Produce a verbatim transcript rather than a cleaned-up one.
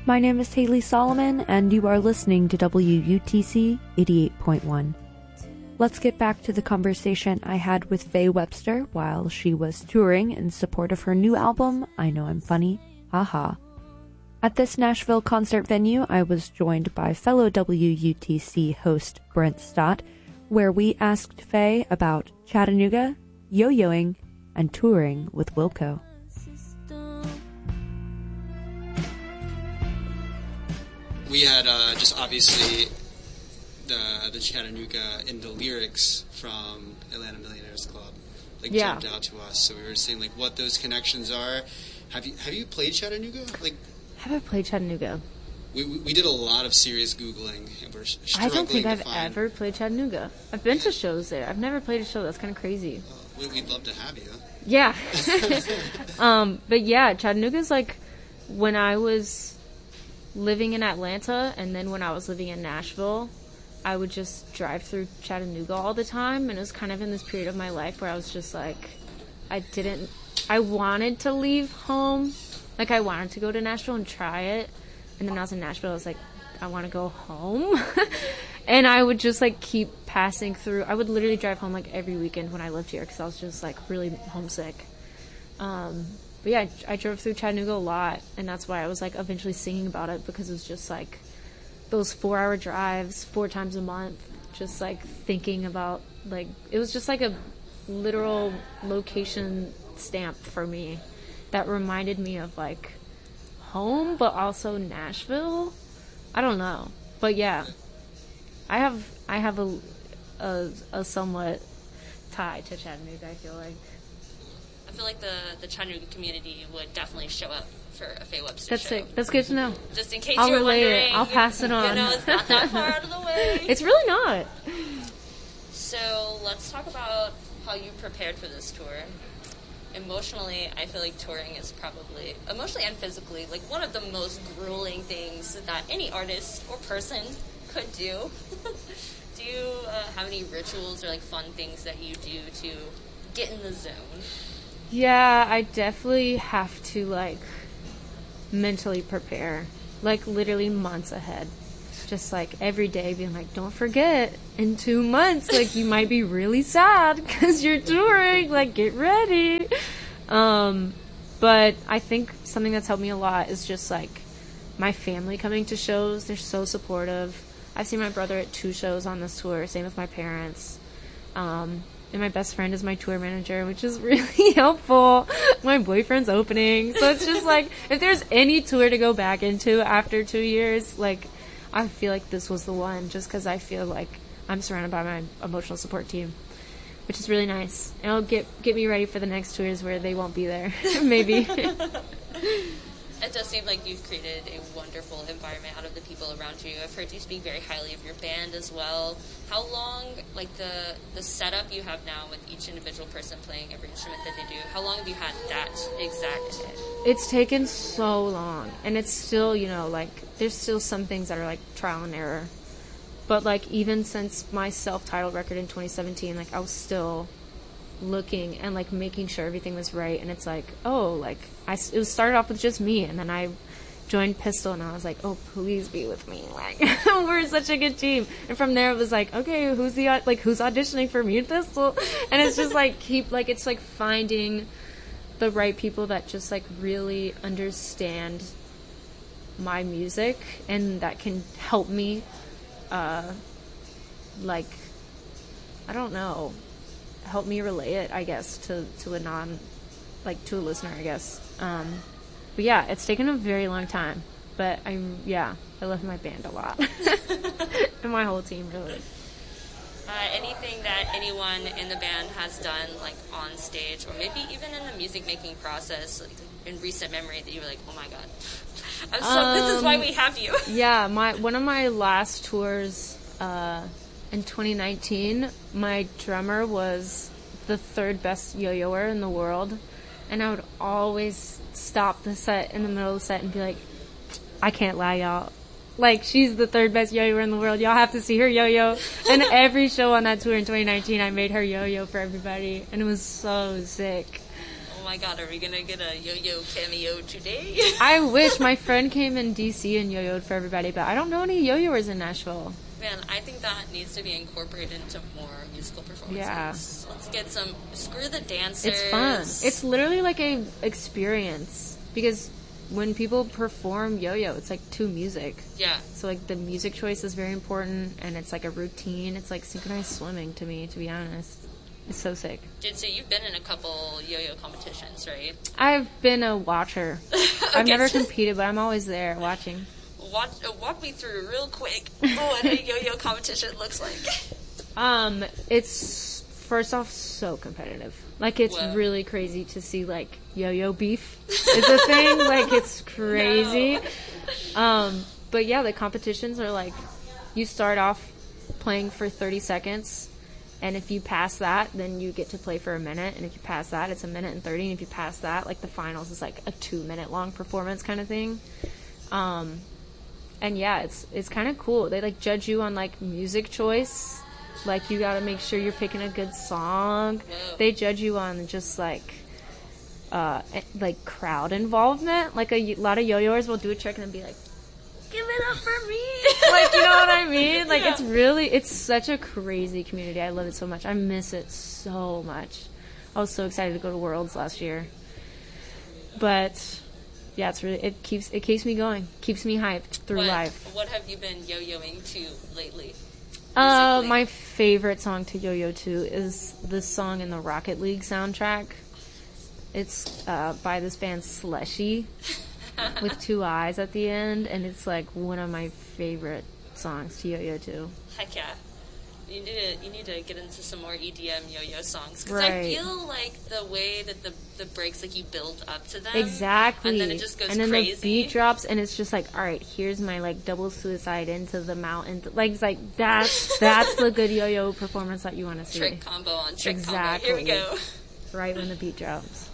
My name is Haley Solomon, and you are listening to W U T C eighty-eight point one. Let's get back to the conversation I had with Faye Webster while she was touring in support of her new album, I Know I'm Funny, Haha. At this Nashville concert venue, I was joined by fellow W U T C host Brent Stott, where we asked Faye about Chattanooga, yo-yoing, and touring with Wilco. We had uh, just obviously the the Chattanooga in the lyrics from Atlanta Millionaires Club, like yeah. jumped out to us. So we were saying like what those connections are. Have you have you played Chattanooga? Like, have I played Chattanooga? We, we we did a lot of serious Googling, and we're struggling I don't think to I've find... ever played Chattanooga. I've been to shows there. I've never played a show. That's kind of crazy. Uh, we, we'd love to have you. Yeah. um, but yeah, Chattanooga's like when I was living in Atlanta and then when I was living in Nashville, I would just drive through Chattanooga all the time. And it was kind of in this period of my life where I was just like, I didn't, I wanted to leave home. Like I wanted to go to Nashville and try it. And then I was in Nashville, I was like, I want to go home. And I would just, like, keep passing through. I would literally drive home, like, every weekend when I lived here because I was just, like, really homesick. Um, but, yeah, I, I drove through Chattanooga a lot, and that's why I was, like, eventually singing about it because it was just, like, those four-hour drives four times a month, just, like, thinking about, like, it was just, like, a literal location stamp for me that reminded me of, like, home, but also Nashville. I don't know, but yeah, I have I have a a, a somewhat tie to Chattanooga. I feel like I feel like the the Chattanooga community would definitely show up for a Faye Webster That's show. it. That's good to know. Just in case I'll you're relay wondering, it. I'll pass it on. You know, it's not that far out of the way. It's really not. So let's talk about how you prepared for this tour. Emotionally, I feel like touring is probably, emotionally and physically, like one of the most grueling things that any artist or person could do. Do you uh, have any rituals or like fun things that you do to get in the zone? Yeah, I definitely have to like mentally prepare, like literally months ahead. Just like every day being like, don't forget, in two months, like you might be really sad because you're touring, like get ready. Um, but I think something that's helped me a lot is just like my family coming to shows. They're so supportive. I've seen my brother at two shows on this tour, same with my parents. Um, and my best friend is my tour manager, which is really helpful. My boyfriend's opening. So it's just like, if there's any tour to go back into after two years, like, I feel like this was the one just because I feel like I'm surrounded by my emotional support team, which is really nice. And it'll get get me ready for the next tours where they won't be there, maybe. It does seem like you've created a wonderful environment out of the people around you. I've heard you speak very highly of your band as well. How long, like the the setup you have now with each individual person playing every instrument that they do, how long have you had that exact? It's taken so long, and it's still, you know, like, there's still some things that are, like, trial and error. But, like, even since my self-titled record in twenty seventeen, like, I was still looking and, like, making sure everything was right. And it's like, oh, like, I, it was started off with just me, and then I joined Pistol, and I was like, oh, please be with me. Like, we're such a good team. And from there, it was like, okay, who's the, like, who's auditioning for me and Pistol? And it's just, like, keep, like, it's, like, finding the right people that just, like, really understand my music and that can help me, uh, like, I don't know, help me relay it, I guess, to, to a non, like, to a listener, I guess. Um, but yeah, it's taken a very long time, but I, yeah, I love my band a lot. And my whole team, really. Uh, anything that anyone in the band has done, like, on stage, or maybe even in the music-making process, like, in recent memory, that you were like, oh my god, I'm so, um, this is why we have you. Yeah, my one of my last tours uh, in twenty nineteen, my drummer was the third best yo-yoer in the world, and I would always stop the set in the middle of the set and be like, I can't lie, y'all. Like, she's the third best yo-yoer in the world. Y'all have to see her yo-yo. And every show on that tour in twenty nineteen, I made her yo-yo for everybody. And it was so sick. Oh my god, are we gonna get a yo-yo cameo today? I wish. My friend came in D C and yo-yoed for everybody, but I don't know any yo-yoers in Nashville. Man, I think that needs to be incorporated into more musical performances. Yeah. Let's get some, screw the dancers. It's fun. It's literally like a experience, because when people perform yo-yo, it's like to music. Yeah. So like the music choice is very important, and it's like a routine. It's like synchronized swimming to me, to be honest. It's so sick. Dude, so you've been in a couple yo-yo competitions, right? I've been a watcher. I've Okay, never so- competed, but I'm always there watching. Walk, uh, walk me through real quick what a yo-yo competition looks like. Um, it's first off so competitive. Like it's Whoa. really crazy to see like yo-yo beef is a thing. Like it's crazy. No. Um, but yeah, the competitions are like you start off playing for thirty seconds, and if you pass that, then you get to play for a minute. And if you pass that, it's a minute and thirty. And if you pass that, like the finals is like a two minute long performance kind of thing. Um, and yeah, it's it's kind of cool. They like judge you on like music choice. Like you got to make sure you're picking a good song. Whoa. They judge you on just like uh eh, like crowd involvement. Like a y- lot of yo-yoers will do a trick and then be like, "Give it up for me!" Like, you know what I mean? Like Yeah. it's really it's such a crazy community. I love it so much. I miss it so much. I was so excited to go to Worlds last year. But yeah, it's really it keeps it keeps me going, keeps me hyped through what, life. What have you been yo-yoing to lately? Uh, musically? my favorite song to yo-yo to is this song in the Rocket League soundtrack. It's uh, by this band Slushy with two eyes at the end, and it's like one of my favorite songs to yo-yo to. Heck yeah. You need to you need to get into some more E D M yo-yo songs, because I Right. feel like the way that the the breaks, like you build up to them, Exactly. and then it just goes and then crazy. the beat drops, and it's just like, all right, here's my like double suicide into the mountain. Like it's like that's that's the good yo-yo performance that you want to see. Trick combo on trick Exactly. combo. Here we go. Right when the beat drops.